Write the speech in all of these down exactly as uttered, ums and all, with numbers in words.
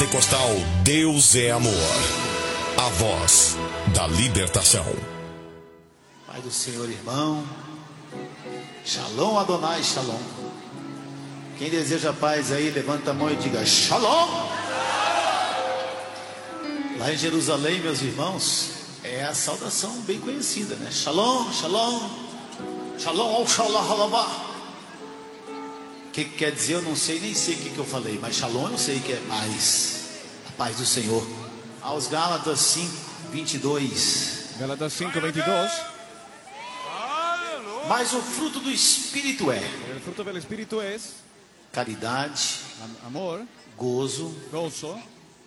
Pentecostal Deus é Amor. A voz da libertação. Pai do Senhor, irmão. Shalom Adonai, shalom. Quem deseja paz aí, levanta a mão e diga shalom. Lá em Jerusalém, meus irmãos, é a saudação bem conhecida, né? Shalom, shalom. Shalom, shalom, halabá. O que, que quer dizer? Eu não sei, nem sei o que, que eu falei, mas shalom eu sei que é paz, a paz do Senhor. Aos Gálatas cinco, vinte e dois. Gálatas cinco, vinte e dois. Mas o fruto do Espírito é El fruto del Espíritu es caridade, amor, gozo, gozo,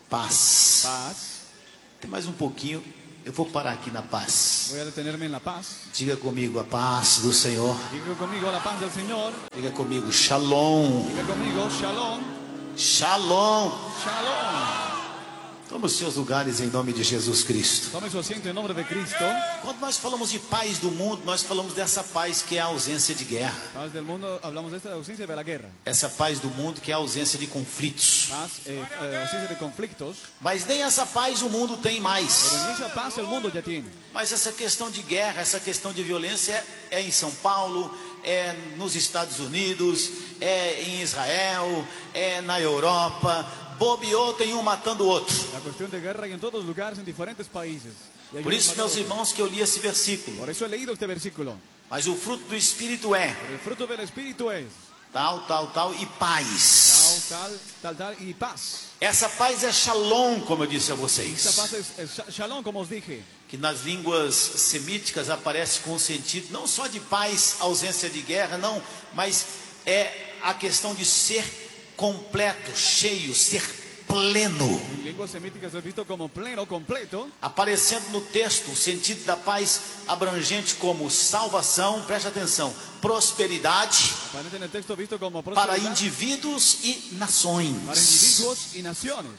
paz. paz. Tem mais um pouquinho, eu vou parar aqui na paz. Voy a detenerme en la paz. Diga comigo a paz do Senhor. Diga conmigo la paz del Señor. Diga comigo shalom. Diga conmigo shalom. Shalom. Shalom. Tome os seus lugares em nome de Jesus Cristo. Tome su asiento en nombre de Cristo. Quando nós falamos de paz do mundo, nós falamos dessa paz que é a ausência de guerra. Paz del mundo, hablamos de esta ausencia de la guerra. Essa paz do mundo que é a ausência de conflitos. Paz, eh, eh, ausencia de conflictos. Mas nem essa paz o mundo tem mais. Pero ni esa paz el mundo ya tiene. Mas essa questão de guerra, essa questão de violência é, é em São Paulo, é nos Estados Unidos, é em Israel, é na Europa. Bobeou, tem um matando o outro. La cuestión de guerra hay en todos los lugares, en diferentes países. Y hay Por unos isso, meus matando irmãos, que eu li esse otros. versículo. Por eso he leído este versículo. Mas o fruto do Espírito é Pero el fruto del Espíritu es tal, tal, tal e paz. tal, tal, tal, tal y paz. Essa paz é shalom, como eu disse a Esta vocês. paz es, es shalom, como os dije. Que nas línguas semíticas aparece com o sentido não só de paz, ausência de guerra, não, mas é a questão de ser completo, cheio, ser pleno. En lenguas semíticas es visto como pleno, completo. Aparecendo no texto o sentido da paz abrangente como salvação, preste atenção, prosperidade Aparece en el texto visto como para prosperidad indivíduos e para nações. individuos y naciones.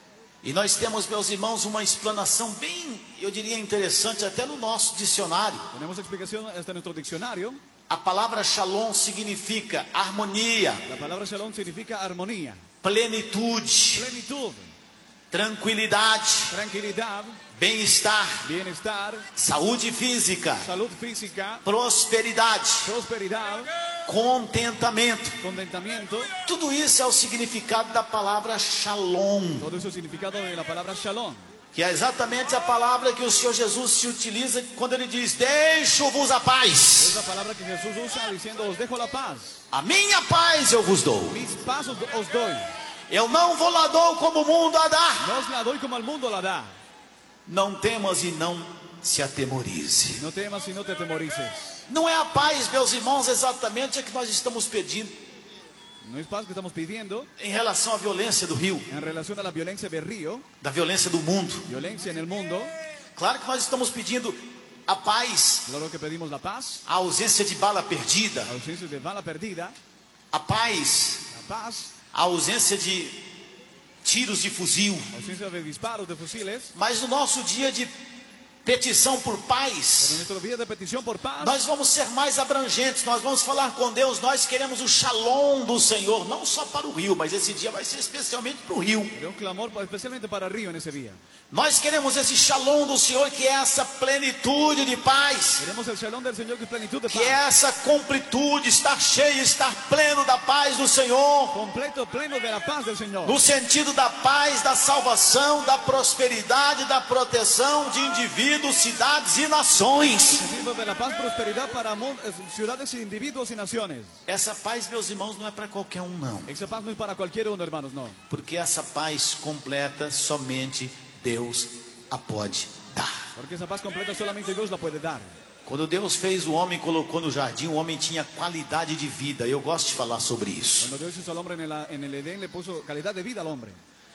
E nós temos, meus irmãos, uma explanação bem, eu diria, interessante até no nosso dicionário. Tenemos explicación hasta en nuestro diccionario. A palavra shalom significa harmonia, La palabra shalom significa armonía, plenitude, plenitud, tranquilidade, tranquilidad, bem-estar, bienestar, saúde física, salud física, prosperidade, prosperidad, contentamento. contentamiento. Tudo isso é o significado da palavra shalom, Todo eso es el significado de la palabra shalom. que é exatamente a palavra que o Senhor Jesus se utiliza quando ele diz: deixo-vos a paz, Es la palabra que Jesús usa diciendo: os dejo la paz. a minha paz eu vos dou. Mis pasos os doy. Eu não vou lá dou como o mundo a dar. No os la doy como el mundo la da. Não temas e não se atemorize. No temas y no te atemorices. Não é a paz, meus irmãos, exatamente a que nós estamos pedindo No es paz que estamos pidiendo em relação à violência do Rio, en relación a la violencia de Río, da violência do mundo. violencia en el mundo. Claro que nós estamos pedindo a paz, Claro que pedimos la paz, a ausência de bala perdida, ausencia de bala perdida, a paz, la paz, a ausência de tiros de fuzil. ausencia de disparos de fusiles. Mas no nosso dia de petição por Pero en paz, nuestro día de petición por paz, nós vamos ser mais abrangentes, nós vamos falar com Deus, nós queremos o shalom do Senhor, não só para o Rio, mas esse dia vai ser especialmente para o Rio. de un clamor especialmente para Río en ese día. Nós queremos esse shalom do Senhor, que é essa plenitude de paz, Queremos el shalom del Señor, que es plenitud de que é paz. essa completude, estar cheio, estar pleno da paz do Senhor, Completo, pleno de la paz del Señor. no sentido da paz, da salvação, da prosperidade, da proteção de indivíduos, cidades e nações. Sentido de la paz, prosperidad para mon- eh, ciudades, individuos y naciones. Essa paz, meus irmãos, não é para qualquer um, não, Esa paz no es para cualquier uno, hermanos, no. porque essa paz completa somente Deus a pode dar. Porque esa paz completa solamente Dios la puede dar. Quando Deus fez o homem e colocou no jardim, o homem tinha qualidade de vida. Eu gosto de falar sobre isso. Cuando Dios hizo al hombre en el, en el Edén, le puso calidad de vida al hombre.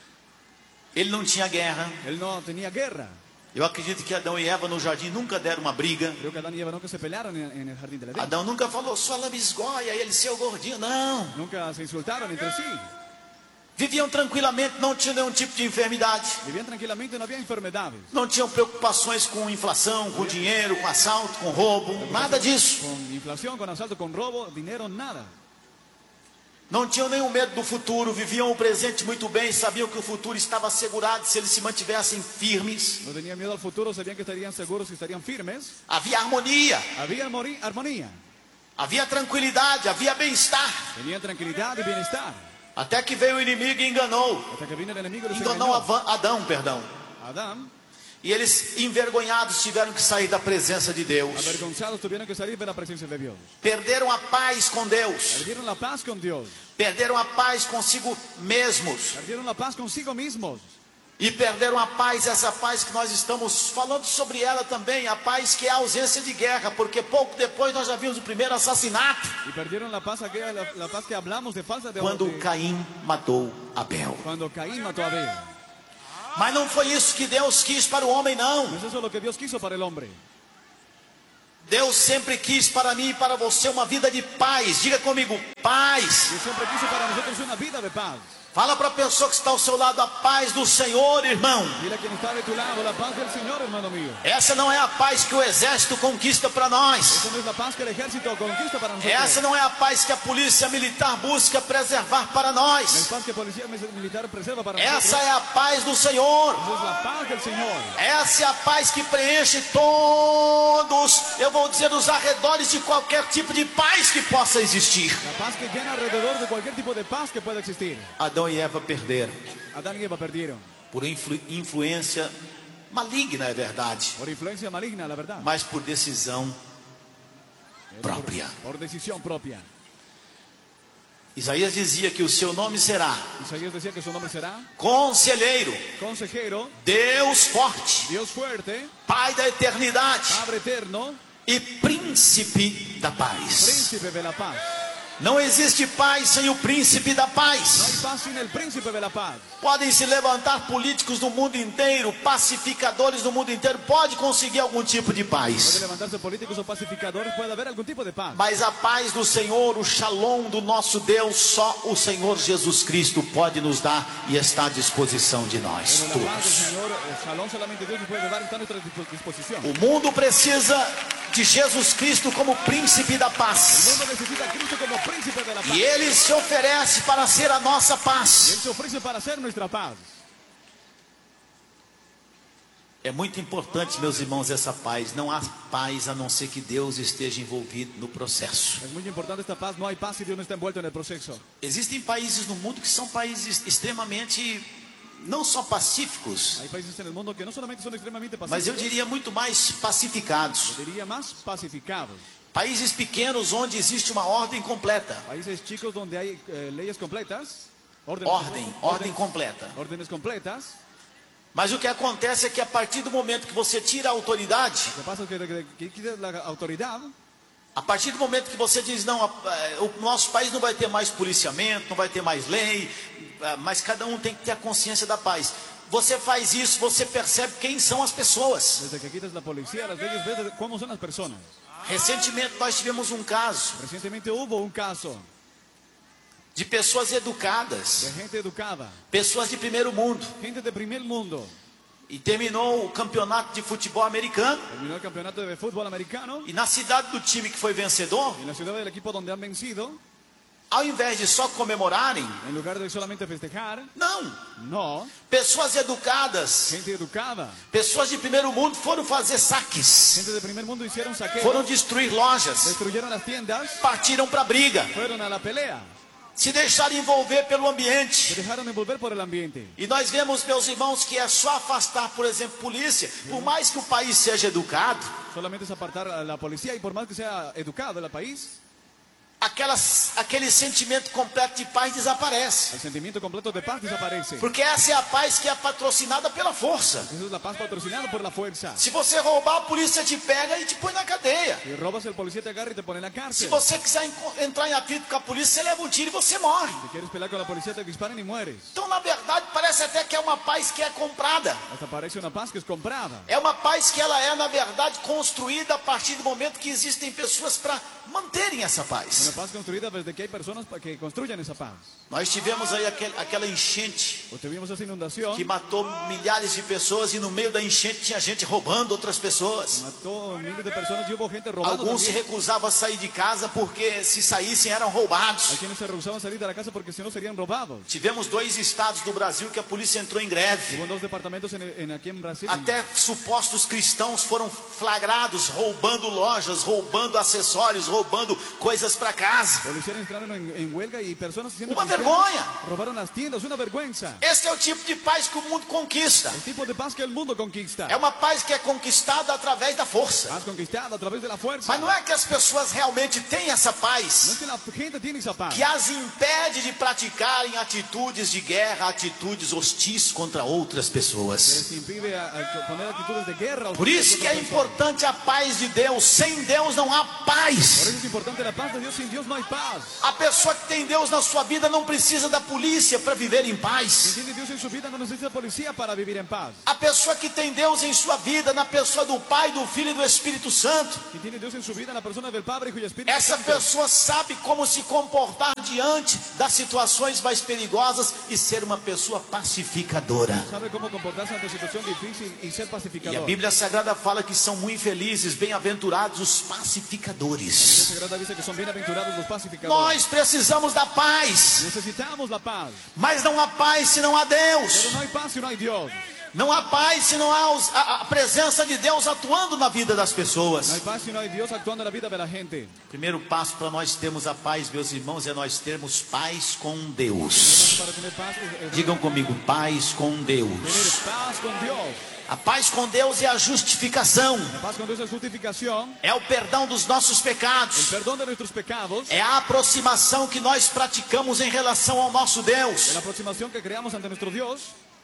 Ele não tinha guerra. Él no tenía guerra. Eu acredito que Adão e Eva no jardim nunca deram uma briga. Creo que Adán y Eva nunca se pelearon en, en el jardín del Edén. Adão nunca falou, sua lambisgoia, e ele, seu gordinho. Não. Nunca se insultaron entre sí. Viviam tranquilamente, não tinham nenhum tipo de enfermidade. Vivían tranquilamente, no había enfermedades. Não tinham preocupações com inflação, com dinheiro, com assalto, com roubo. Nada disso. Con inflación, con asalto, con robo, dinero, nada. Não tinham nenhum medo do futuro, viviam o presente muito bem, sabiam que o futuro estava assegurado se eles se mantivessem firmes. No tenían miedo al futuro, sabían que estarían seguros y estarían firmes. Havia harmonia, Había armoni- armonía, havia tranquilidade, havia bem-estar. tenían tranquilidad y bienestar. Até que veio o inimigo e enganou. Hasta que vino el enemigo y los Enganou engañó. Ava- Adão, perdão. Adán, E eles, envergonhados, tiveram que sair da presença de Deus. avergonzados, tuvieron que salir de la presencia de Dios. Perderam a paz com Deus. Perdieron la paz con Dios. Perderam a paz consigo mesmos. Perdieron la paz consigo mismos. E perderam a paz, essa paz que nós estamos falando sobre ela também, a paz que é a ausência de guerra, porque pouco depois nós já vimos o primeiro assassinato, Y perdieron la paz, aquella, la, la paz que hablamos de falsa de, quando de- Caim matou Abel. cuando Caín mató a Abel. Mas não foi isso que Deus quis para o homem, não. No es eso lo que Dios quiso para el hombre. Deus sempre quis para mim e para você uma vida de paz. Diga comigo, paz. Dios siempre quiso para nosotros una vida de paz. Fala para a pessoa que está ao seu lado, a paz do Senhor, irmão. Dile a quien está de tu lado, la paz del Señor, hermano mío. Essa não é a paz que o exército conquista para nós. Esa no es la paz que el ejército conquista para nosotros. Essa não é a paz que a polícia militar busca preservar para No es nós. paz que policía militar preserva para Essa nosotros. é a paz do Senhor. Esa es la paz del Señor. Essa é a paz que preenche todos, eu vou dizer, os arredores de qualquer tipo de paz que possa existir. La paz que llena alrededor de cualquier tipo de paz que pueda existir. Adão e Eva perderam Adán y Eva perdieron. por influ- influência maligna, é verdade, Por influencia maligna, la verdad. mas por decisão própria. Por decisión propia. Isaías dizia que o seu nome será Isaías decía que su nombre será Conselheiro, Consejero, Deus forte, Dios fuerte, Pai da eternidade Padre eterno, e Príncipe da paz. Príncipe de la paz. Não existe paz sem o Príncipe da No hay paz. paz sin el Príncipe de la paz. Podem se levantar políticos do mundo inteiro, pacificadores do mundo inteiro, pode conseguir algum tipo de Puede paz. levantarse políticos o pacificadores, puede haber algún tipo de paz. Mas a paz do Senhor, o shalom do nosso Deus, só o Senhor Jesus Cristo pode nos dar e está à disposição de nós Pero la paz del todos. Señor, el shalom solamente Dios nos puede dar, está a nuestra dispo- disposición. O mundo precisa de Jesus Cristo como príncipe da El paz. mundo necesita a Cristo como príncipe de la paz. E ele se oferece para ser a nossa Y Él paz. se ofrece para ser nuestra paz. É muito importante, meus irmãos, essa paz. Não há paz a não ser que Deus esteja envolvido no processo. Es muy importante esta paz. No hay paz si Dios no está envuelto en el proceso. Existem países no mundo que são países extremamente, não só pacíficos, Hay países en el mundo que no solamente son extremadamente mas eu pacíficos, diria muito mais pacificados. yo diría más pacificados. Países pequenos onde existe uma ordem completa. Países chicos donde hay eh, leyes completas, órdenes, Ordem, ordem completa. órdenes completas. Mas o que acontece é que a partir do momento que você tira a autoridade, Lo que pasa es que, que, que quita la autoridad, a partir do momento que você diz, não, a- o nosso país não vai ter mais policiamento, não vai ter mais lei, ah, mas cada um tem que ter a consciência da paz. Você faz isso, você percebe quem são as pessoas. desde que quitas la policía, las leyes, ves cómo son las personas. Recentemente nós tivemos um caso Recientemente hubo un caso de pessoas educadas, de gente educada, pessoas de primeiro mundo, gente de primer mundo. e terminou o campeonato de futebol americano, Terminó el campeonato de fútbol americano e na cidade do time que foi vencedor, en la ciudad del equipo donde han vencido, ao invés de só comemorarem, en lugar de solamente festejar, não, no, pessoas educadas, gente educada, pessoas de primeiro mundo foram fazer saques, gente de primer mundo hicieron saqueos, foram destruir lojas, destruyeron las tiendas, partiram para a briga, fueron a la pelea, se deixaram envolver pelo se ambiente. dejaron envolver por el ambiente. E nós vemos, meus irmãos, que é só afastar, por exemplo, polícia, por mais que o país seja educado, Solamente es apartar a la policía y por más que sea educado el país, aquelas, aquele sentimento completo de paz desaparece. el sentimiento completo de paz desaparece. Porque essa é a paz que é patrocinada pela força. Esa es la paz patrocinada por la fuerza. Se você roubar, a polícia te pega e te põe na cadeia. Si robas, el policía te agarra y te pone en la Se cárcel. você quiser enco- entrar em atrito com a polícia, você leva um tiro e você morre. Si quieres pelear con la policía, te disparan y mueres. Então, na verdade, parece parece até que é uma paz que é comprada. Hasta parece una paz que es comprada. É uma paz que ela é, na verdade, construída a partir do momento que existem pessoas para manterem essa paz. Una paz construida desde que hay personas pa- que construyan esa paz. Nós tivemos aí aquele, aquela enchente O tuvimos esa inundación. que matou milhares de pessoas e no meio da enchente tinha gente roubando outras pessoas. Mató miles de personas y hubo gente robando. Alguns se también. recusavam a sair de casa porque se saíssem eram roubados. Hay quienes se rehusaban salir de la casa porque si no serían robados. Tivemos dois estados do Brasil que a polícia entrou em greve. Hubo dos departamentos en, en aquí en Brasil. Até supostos cristãos foram flagrados roubando lojas, roubando acessórios, roubando coisas para casa. Policías entraron en, en huelga y personas siendo Uma cristianas vergonha. robaron las tiendas. Una vergüenza. Esse é o tipo de paz que o mundo conquista. El tipo de paz que el mundo conquista. É uma paz que é conquistada através da força. Paz conquistada a través de la fuerza. Mas não é que as pessoas realmente têm essa No paz es que la gente tiene esa paz. que as impede de praticarem atitudes de guerra, atitudes hostis contra outras Que pessoas. les impide a, a poner actitudes de guerra. Por isso que é importante a paz de Deus. Sem Deus não há Por paz. eso es importante la paz de Dios. Sin Dios no hay paz. A pessoa que tem Deus na sua vida não precisa da polícia para viver em Quien paz. tiene Dios en su vida no necesita policía para vivir en paz. A pessoa que tem Deus em sua vida, na pessoa do Pai, do Filho e do Espírito Santo, Quien tiene Dios en su vida, la persona del Padre, Hijo y Espíritu essa Santo. pessoa sabe como se comportar diante das situações mais perigosas e ser uma pessoa pacificadora. Sabe cómo comportarse ante situación difícil y ser E a pacificador. Bíblia Sagrada fala que são muito felizes, bem-aventurados os La pacificadores. Sagrada dice que son bienaventurados los pacificadores. Nós precisamos da paz, Necesitamos la paz. mas não há paz se não há Pero Deus. no hay paz si no hay Dios. Não há paz se não há os- a, a presença de Deus atuando na vida das No pessoas. hay paz si no hay Dios actuando en la vida de la gente. O primeiro passo para nós termos a paz, meus irmãos, é nós termos paz com Deus. Para tener paz es, es Digam comigo, paz com tener Deus. paz con Dios. A paz com Deus é a justificação, La paz con Dios es justificación, é o perdão dos nossos el pecados, perdón de nuestros pecados, é a aproximação que nós praticamos em relação ao nosso Deus. la aproximación que creamos ante nuestro Dios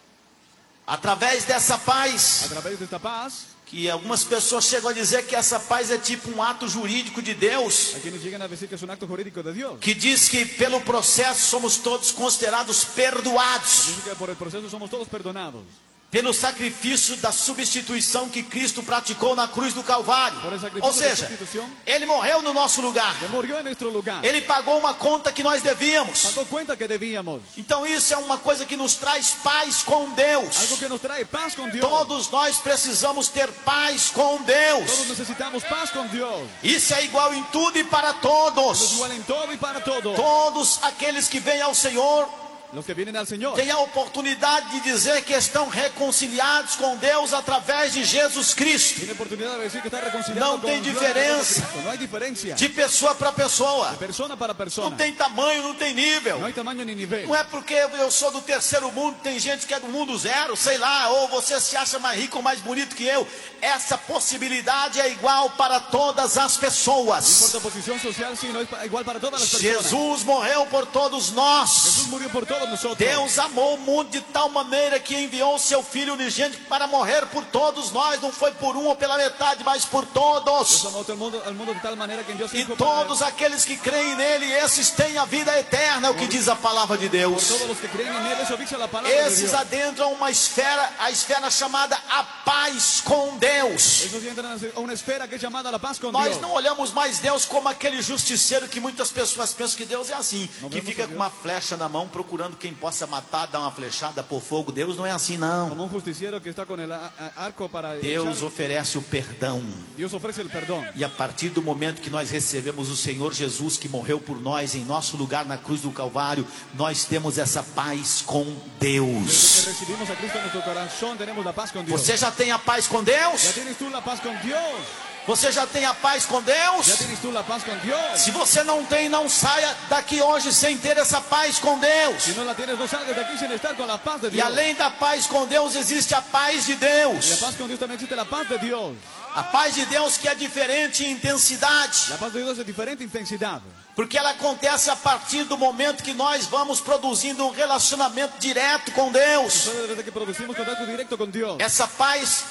Através dessa a paz, través de esta paz. que algumas pessoas chegam a dizer que essa paz é tipo um ato jurídico de Deus, Hay quienes llegan a decir que es un acto jurídico de Dios. que diz que pelo processo somos todos considerados perdoados. Dice que por el proceso somos todos perdonados. Pelo sacrifício da substituição que Cristo praticou na cruz do Calvário. Por el sacrificio Ou de seja, sustitución, Ele morreu no nosso lugar. Él murió en nuestro lugar. Ele pagou uma conta que nós devíamos. Pagó cuenta que debíamos. Então isso é uma coisa que nos traz paz com Deus. Algo que nos trae paz con Dios. Todos nós precisamos ter paz com Todos Deus. necesitamos paz con Dios. Isso é igual em tudo e para Es todos. igual en todo y para todo. Todos aqueles que vêm ao Senhor Los que vienen al Señor têm a oportunidade de dizer que estão reconciliados com Deus através de Jesus Cristo. tienen oportunidad de decir que está reconciliado No con tem Dios. diferença. No hay diferencia. De pessoa para pessoa. De persona para Não persona. tem tamanho, não tem nível. No hay tamaño ni nivel. Não é porque eu sou do terceiro mundo, tem gente que é do mundo zero, sei lá, ou você se acha mais rico ou mais bonito que eu. Essa possibilidade é igual para todas as No pessoas. importa posición social, sino es pa- igual para todas las personas. Jesus morreu por todos nós. Jesús murió por todos nosotros. Deus amou o mundo de tal maneira que enviou o seu Filho unigênito para morrer por todos nós. Não foi por um ou pela metade, mas por Dios todos. amó al mundo, al mundo de tal manera que envió a su E Hijo para- todos aqueles que creem nele, esses têm a vida eterna, é o que diz a palavra de por Deus. todos los que creen en Él. Eso dice la palabra de Esses Dios. adentram uma esfera, a esfera chamada a paz com Deus. Esos entran a una esfera que es llamada la paz con Nós Dios. não olhamos mais Deus como aquele justiceiro que muitas pessoas pensam que Deus é assim, Não que vemos fica a com Deus. uma flecha na mão procurando quem possa matar, dar uma flechada por fogo. Deus não é assim não. Como un justiciero que está con el a- a- arco para Deus echar. oferece o perdão. Dios ofrece el perdón. E a partir do momento que nós recebemos o Senhor Jesus, que morreu por nós em nosso lugar na cruz do Calvário, nós temos essa paz com Desde Deus. que recibimos a Cristo en nuestro corazón, tenemos la paz con Dios. Você já tem a paz com ¿Ya Deus? tienes tú la paz con Dios? Você já tem a paz com ¿Ya Deus? tienes tú la paz con Dios? Se você não tem, não saia daqui hoje sem ter essa paz com Si Deus. no la tienes, no salgas de aquí sin estar con la paz de E Dios. além da paz com Deus, existe a paz de Y la Deus. paz con Dios también existe la paz de Dios. A paz de Deus que é diferente em intensidade, La paz de Dios es de diferente intensidad. porque ela acontece a partir do momento que nós vamos produzindo um relacionamento direto com Deus. Solo desde que producimos contacto directo con Dios. Essa paz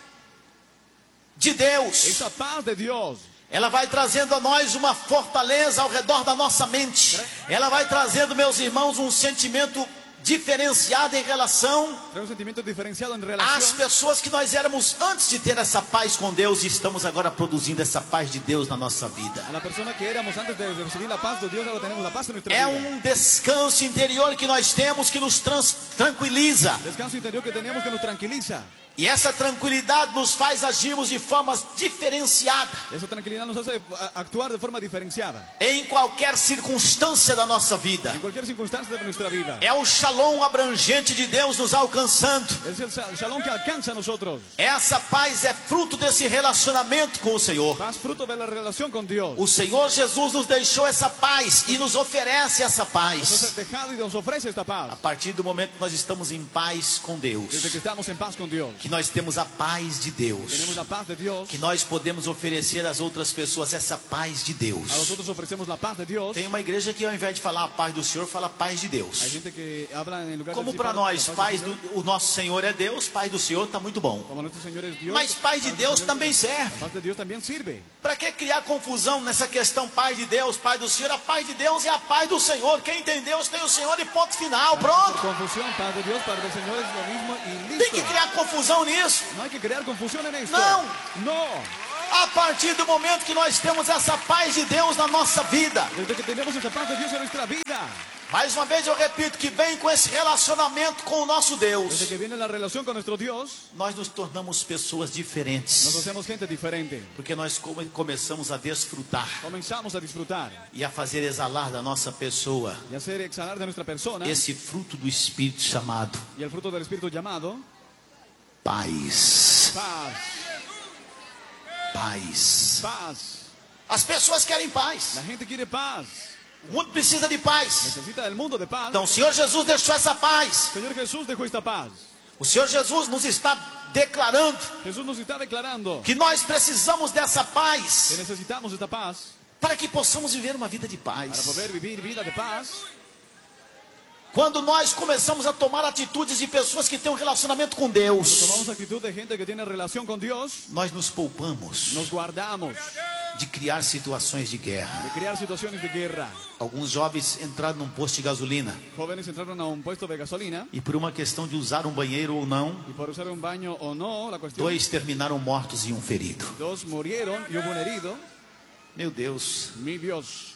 de Deus, Esa paz de Dios ela vai trazendo a nós uma fortaleza ao redor da nossa mente. Ela vai trazendo, meus irmãos, um sentimento diferenciada em relação Trae un sentimiento diferenciado en às relación pessoas que nós éramos antes de ter essa paz com Deus e estamos agora produzindo essa paz de Deus na nossa vida. a la persona que éramos antes de recibir la paz de Dios. Ahora tenemos la paz en nuestra É vida. um descanso interior que nós temos que nos trans- tranquiliza. Descanso interior que tenemos que nos tranquiliza. E essa tranquilidade nos faz agirmos de forma diferenciada Esa tranquilidad nos hace a- actuar de forma diferenciada em qualquer circunstância da nossa vida. en cualquier circunstancia de nuestra vida. É o shalom abrangente de Deus nos alcançando. Es el sha- shalom que alcanza a nosotros. Essa paz é fruto desse relacionamento com o Senhor. Paz fruto de la relación con Dios. O Senhor Jesus nos deixou essa paz e nos oferece essa Nos paz. ha dejado y nos ofrece esta A paz. partir do momento que nós estamos em paz com Deus, Desde que estamos en paz con Dios. que nós temos a paz de Tenemos Deus, la paz de Dios. que nós podemos oferecer às outras pessoas essa paz de A Deus. nosotros ofrecemos la paz de Dios. Tem uma igreja que ao invés de falar a paz do Senhor, fala a paz de Hay Deus. gente que habla en lugar de Como decir para paz- nós, la paz del do, Señor, o nosso Senhor é Deus, paz do Senhor está muito bom. como nuestro Señor es Dios. Mas paz de del Deus Señor- também serve. La paz de Dios también sirve. Para que criar confusão nessa questão paz de Deus, paz do Senhor? A paz de Deus é a paz do Senhor. Quem tem Deus tem o Senhor e ponto final. Pronto. Confusión, paz de Dios, paz del Señor es lo mismo y Tem listo. que criar confusão nisso. No hay que crear confusión en esto. Não. No. A partir do momento que nós temos essa paz de Deus na nossa vida. Desde que tenemos esa paz de Dios en nuestra vida. Mais uma vez eu repito que vem com esse relacionamento com o nosso Deus. Desde que viene la relación con nuestro Dios, Nós nos tornamos pessoas nos diferentes. hacemos gente diferente. Porque nós come- começamos a desfrutar Comenzamos a disfrutar e a fazer exalar da nossa pessoa y hacer exhalar de nuestra persona esse fruto do Espírito chamado y el fruto del Espíritu llamado paz. paz. Paz. Paz. As pessoas querem paz. La gente quiere paz. O mundo precisa de paz. Necesita del mundo de paz. Então o Senhor Jesus deixou essa paz. Señor Jesús dejó esta paz. O Senhor Jesus nos está declarando Jesús nos está declarando que nós precisamos dessa que paz necesitamos esta paz para que possamos viver uma vida de para paz. poder vivir vida de paz. Quando nós começamos a tomar atitudes de pessoas que têm um relacionamento com Cuando Deus, tomamos actitud de gente que tiene relación con Dios, nós nos poupamos nos guardamos de criar situações de guerra. de crear situaciones de guerra. Alguns jovens entraram num posto de gasolina Jóvenes entraron a un puesto de gasolina e por uma questão de usar um banheiro ou não, y por usar un baño o no, la cuestión, dois terminaram mortos e um ferido. dos murieron y hubo un herido. Meu Deus, Mi Dios,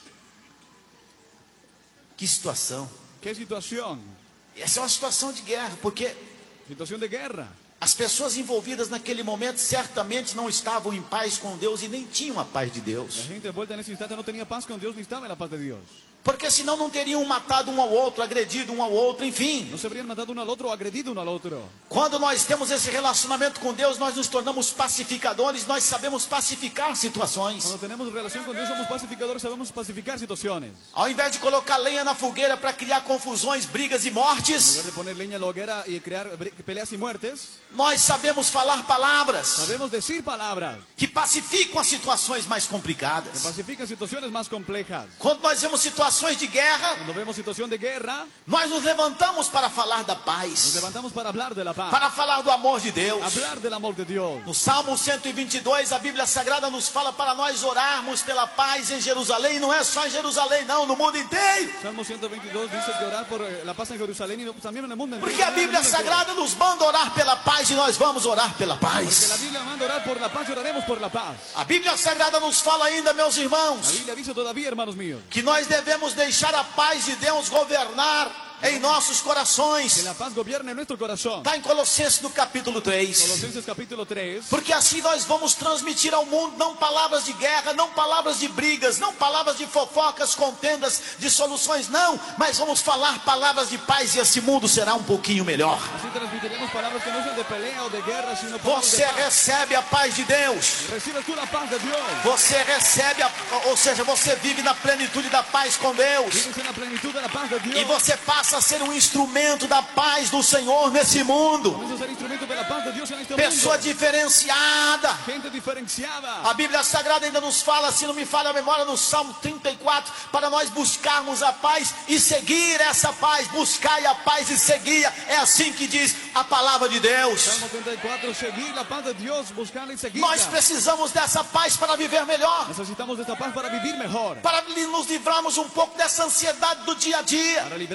que situação. qué situación, Essa é uma situação de guerra, porque situación de guerra. as pessoas envolvidas naquele momento certamente não estavam em paz com Deus e nem tinham a paz de La Deus. gente envuelta en ese instante no tenía paz con Dios ni estaba en la paz de Dios. Porque senão não teriam matado um ao outro, agredido um ao outro, enfim. No se habrían matado uno al otro o agredido uno al otro. Quando nós temos esse relacionamento com Deus, nós nos tornamos pacificadores, nós sabemos pacificar situações. Cuando tenemos relación con Dios somos pacificadores, sabemos pacificar situaciones. Ao invés de colocar lenha na fogueira para criar confusões, brigas e En mortes, lugar de poner leña en la hoguera y crear bre- peleas y muertes, nós sabemos falar palavras sabemos decir palabras que pacificam as situações mais que complicadas. pacifican situaciones más complejas. Quando nós vemos situações de guerra, Cuando vemos situación de guerra, nós nos levantamos para falar da nos paz, levantamos para hablar de la paz, para falar do amor de Deus. hablar del amor de Dios. No Salmo cento e vinte e dois, a Bíblia Sagrada nos fala para nós orarmos pela paz em Jerusalém. E não é só em Jerusalém, não, no mundo inteiro. Salmo ciento veintidós dice que orar por eh, la paz en Jerusalén y también en el mundo entero. Porque a Bíblia Sagrada nos manda orar pela paz e nós vamos orar pela Porque la paz. Biblia manda orar por la paz y oraremos por la paz. A Bíblia Sagrada nos fala ainda, meus La irmãos, Biblia dice todavía, hermanos míos, que nós devemos deixar a paz de Deus governar em nossos que corações. la paz gobierne en nuestro corazón. Está em Colossenses no capítulo três. Colosenses capítulo tres. Porque assim nós vamos transmitir ao mundo não palavras de guerra, não palavras de brigas, não palavras de fofocas, contendas, de soluções, não. Mas vamos falar palavras de paz e esse mundo será um pouquinho melhor. Así transmitiremos palabras que no sean de pelea o de guerra, sino palabras Você de paz. recebe a paz de Deus. Recibes tú la paz de Dios. Você recebe, a, ou seja, você vive na plenitude da paz com Deus. Vives en la plenitud de la paz de E Dios. você passa a ser um instrumento da paz do Senhor nesse mundo. Comienzas a ser instrumento de la paz de Dios en este Pessoa mundo. diferenciada. Gente diferenciada. A Bíblia Sagrada ainda nos fala, se não me falha a memória, no Salmo trinta e quatro, para nós buscarmos a paz e seguir essa paz. Buscai a paz e seguia. É assim que diz a palavra de Deus. Salmo treinta y cuatro, seguir la paz de Dios, buscarla y seguirla. Nós precisamos dessa paz para viver melhor, Necesitamos de esta paz para vivir mejor. para nos livrarmos um pouco dessa ansiedade do dia a dia. Para librarnos de la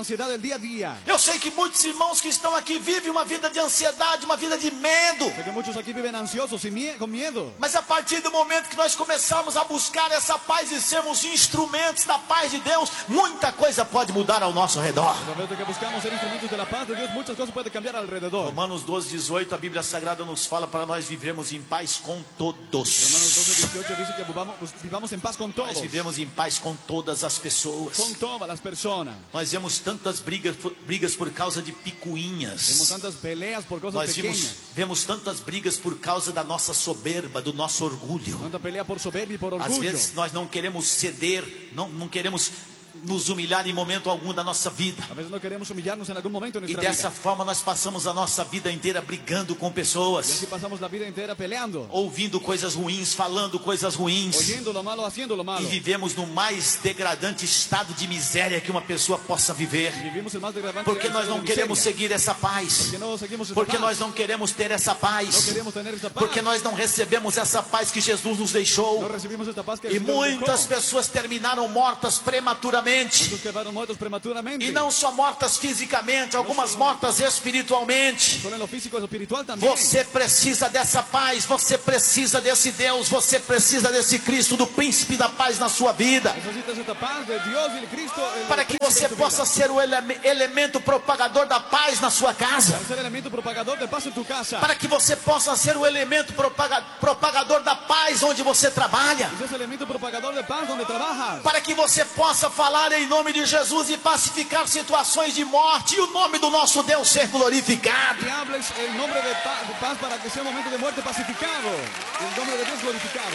ansiedad del día a día. Eu sei que muitos irmãos que estão aqui vivem uma vida de ansiedade, uma vida de medo. Sé que muchos aquí viven ansiosos y mie- con miedo. Mas a partir do momento que nós começamos a buscar essa paz e sermos instrumentos da paz de Deus, muita coisa pode mudar ao nosso redor. Pero desde que buscamos ser instrumentos de la paz de Dios, muchas cosas pueden cambiar alrededor. Romanos doze, dezoito, a Bíblia Sagrada nos fala para nós vivermos em paz com todos. Romanos doce, dieciocho dice que vivamos, vivamos en paz con todos. Nós vivemos em paz com todas as pessoas. Con todas las personas. Nós vemos tantas brigas, brigas por causa de Vemos picuinhas. tantas peleas por cosas Nós vimos, pequeñas. vemos tantas brigas por causa da nossa soberba, do nosso orgulho. Tanta pelea por soberbia y por Às orgullo. vezes nós não queremos ceder, não, não queremos nos humilhar em momento algum da nossa vida. A veces no queremos humillarnos en algún momento en E nuestra dessa vida. forma nós passamos a nossa vida inteira brigando com Y pessoas, así pasamos la vida entera peleando. ouvindo coisas ruins, falando coisas ruins. Oyendo lo malo, haciendo lo E malo. vivemos no mais degradante estado de miséria que uma pessoa possa viver. Vivimos el más degradante Porque nós estado não de queremos miseria. seguir essa paz. Porque no seguimos esta Porque paz. nós não queremos ter essa No paz. queremos tener esta paz. Porque nós não recebemos essa paz que Jesus nos No deixou. recibimos esta paz que el E Señor muitas dejó. pessoas terminaram mortas prematuramente. Muchos quedaron muertos prematuramente. E não só mortas fisicamente, algumas mortas espiritualmente. Solo en lo físico y lo espiritual también. Você precisa dessa paz, você precisa desse Deus, você precisa desse Cristo, do príncipe da paz na sua vida. Necesitas esta paz de Dios y de Cristo. el Para que príncipe você de tu possa vida. ser o ele- elemento propagador da paz na sua casa. Para ser elemento propagador de paz en tu casa. Para que você possa ser o elemento propaga- propagador da paz onde você trabalha. Es elemento propagador de paz donde trabajas. Para que você possa falar em nome de Jesus e pacificar situações de morte e o nome do nosso Deus ser glorificado. Y hables el nombre de paz, de paz para que sea un momento de muerte pacificado. Y el nombre de Dios glorificado.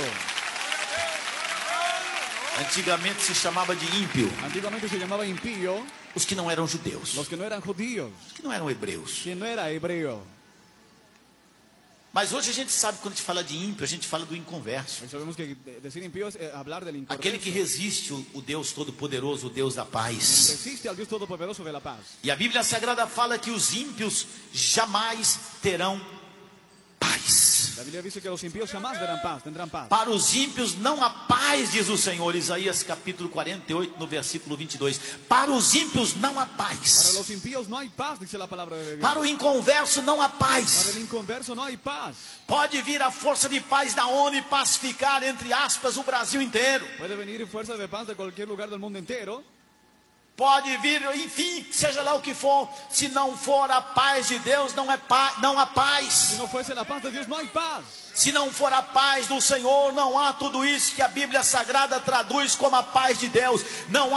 Antigamente se chamava de ímpio Antiguamente se llamaba impío os que não eram judeus, los que no eran judíos, os que não eram hebreus. quien no era hebreo. Mas hoje a gente sabe, quando a gente fala de ímpio, a gente fala do inconverso. Hoy sabemos que de- decir impío es eh, hablar del Aquele que incorrecto. resiste o, o Deus Todo-Poderoso, o Deus da paz. Resiste al Dios Todopoderoso de la paz. E a Bíblia Sagrada fala que os ímpios jamais terão paz. La Biblia dice que los impíos jamás verán paz, tendrán paz. Para os ímpios não há paz, diz o Senhor, Isaías capítulo quarenta e oito, no versículo vinte e dois. Para os ímpios não há Para paz. los impíos no hay paz, dice la palabra de Dios. Para o inconverso não há Para paz. el inconverso no hay paz. Pode vir a força de paz da ONU e pacificar, entre aspas, o Brasil inteiro. Puede venir fuerza de paz de cualquier lugar del mundo entero. Pode vir, enfim, seja lá o que for. Se não for a paz de Deus, não, é pa não há Si paz. no fuese la paz de Dios, no hay paz. Se não for a paz do Senhor, não há tudo isso que a Bíblia Sagrada traduz como a paz de Deus. Não há